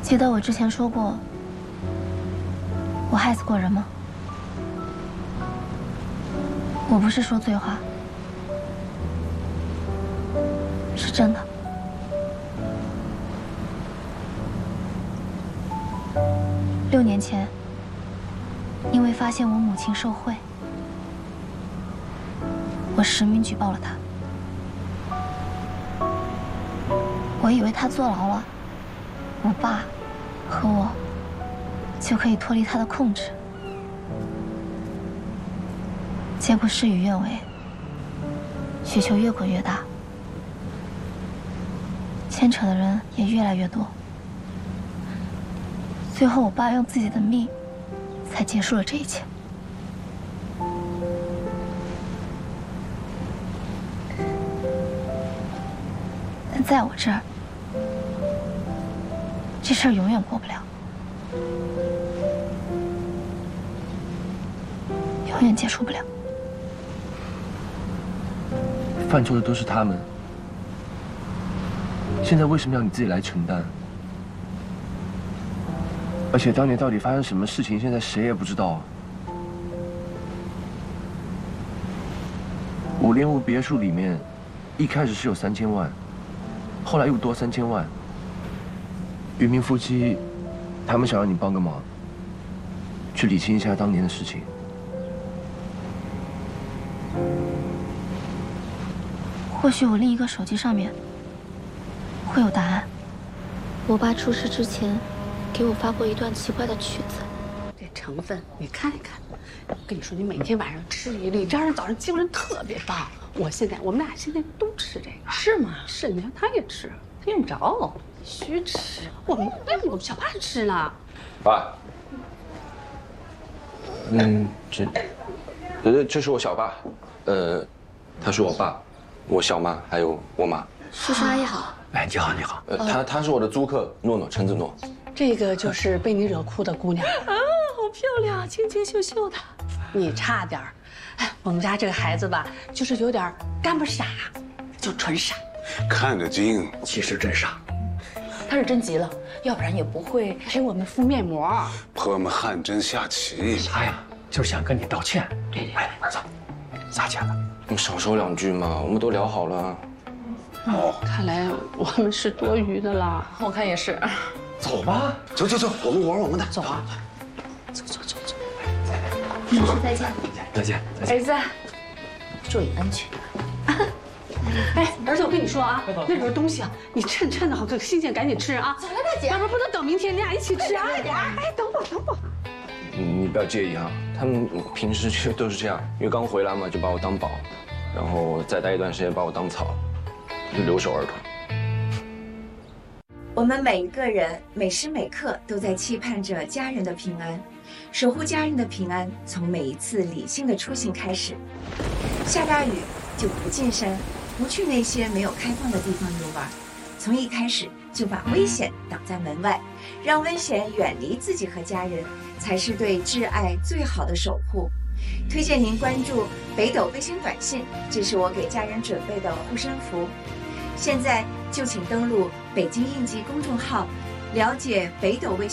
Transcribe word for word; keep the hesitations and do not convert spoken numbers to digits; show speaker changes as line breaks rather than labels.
记得我之前说过，我害死过人吗？我不是说醉话，是真的。六年前，因为发现我母亲受贿，我实名举报了她。我以为她坐牢了，我爸和我就可以脱离她的控制。结果事与愿违，雪球越滚越大，牵扯的人也越来越多。最后，我爸用自己的命，才结束了这一切。但在我这儿，这事儿永远过不了，永远结束不了。
犯错的都是他们，现在为什么要你自己来承担？而且当年到底发生什么事情，现在谁也不知道啊。五莲湖别墅里面，一开始是有三千万，后来又多三千万。渔民夫妻，他们想让你帮个忙，去理清一下当年的事情。
或许我另一个手机上面会有答案。我爸出事之前，给我发过一段奇怪的曲子。
这成分你看一看，我跟你说，你每天晚上吃一粒，这样早上精神特别棒。我现在，我们俩现在都吃这个。
是吗？
是，你看他也吃，
他用不着，
必须吃。我们我们小爸吃呢。
爸，嗯，这，呃，这是我小爸，呃，他是我爸，我小妈还有我妈。
叔叔阿姨好。
哎，你好，你好。
呃，他他是我的租客，诺诺，陈子诺。
这个就是被你惹哭的姑娘啊，好漂亮，清清秀秀的。你差点儿，哎，我们家这个孩子吧，就是有点干巴傻，就纯傻。
看着精，
其实真傻。
他是真急了，要不然也不会
陪我们敷面膜，
陪我们汗针下棋。
他呀，就是想跟你道歉。哎，走，撒钱了。
你少说两句嘛，我们都聊好了。
哦，
看来我们是多余的了。
我看也是。
走吧，
走走走，我们玩我们的。
走啊，走走走走。
叔叔再见。
再见，再见。
儿子，注意安全。
哎，儿子，我跟你说啊，那边东西啊，你趁趁的好，可新鲜，赶紧吃啊！
走了，大姐，
要不然不能等明天，你俩一起吃啊！
快点
哎，等会儿，等会儿。
你你不要介意哈，他们平时就都是这样，因为刚回来嘛，就把我当宝，然后再待一段时间把我当草，就留守儿童。
我们每一个人每时每刻都在期盼着家人的平安，守护家人的平安，从每一次理性的出行开始。下大雨就不进山，不去那些没有开放的地方游玩，从一开始就把危险挡在门外，让危险远离自己和家人，才是对挚爱最好的守护。推荐您关注北斗卫星短信，这是我给家人准备的护身符。现在就请登录北京应急公众号，了解北斗卫星。